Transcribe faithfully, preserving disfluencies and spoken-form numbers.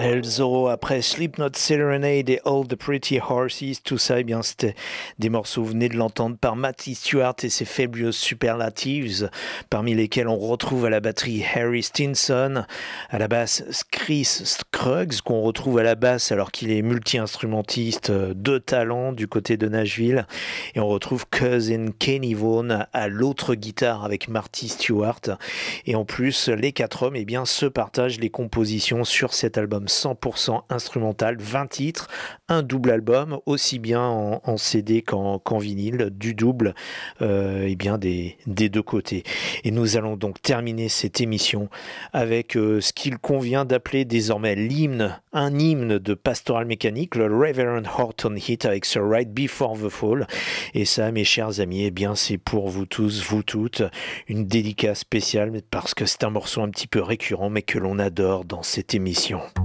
El Zorro après Slipknot Serenade et All the Pretty Horses, tout ça, eh bien, c'était des morceaux, vous venez de l'entendre, par Matty Stewart et ses Fabulous Superlatives, parmi lesquels on retrouve à la batterie Harry Stinson, à la basse Chris Scruggs, qu'on retrouve à la basse alors qu'il est multi-instrumentiste de talent du côté de Nashville, et on retrouve Cousin Kenny Vaughan à l'autre guitare avec Marty Stewart, et en plus, les quatre hommes, eh bien, se partagent les compositions sur cet album cent pour cent instrumental, vingt titres, un double album, aussi bien en, en C D qu'en, qu'en vinyle, du double euh, eh bien des, des deux côtés. Et nous allons donc terminer cette émission avec euh, ce qu'il convient d'appeler désormais l'hymne, un hymne de Pastoral Mécanique, le Reverend Horton Heat avec ce Right Before the Fall. Et ça, mes chers amis, eh bien, c'est pour vous tous, vous toutes, une dédicace spéciale parce que c'est un morceau un petit peu récurrent mais que l'on adore dans cette émission.